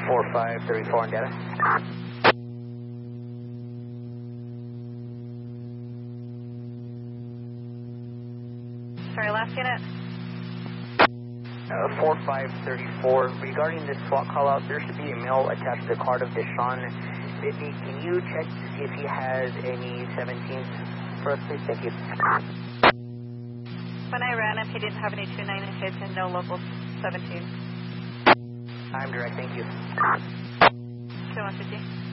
4534 on data. Sorry, last unit. 4534. Regarding this SWAT call out, there should be a mail attached to the card of Deshaun Whitney. Can you check to see if he has any 17s for us, please? Thank you. When I ran him, he didn't have any 29 hits and no local 17. I'm direct, thank you. 2150.